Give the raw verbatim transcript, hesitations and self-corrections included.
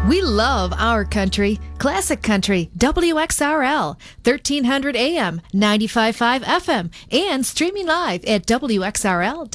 We love our country. Classic Country, W X R L, thirteen hundred A M, ninety-five point five F M, and streaming live at W X R L.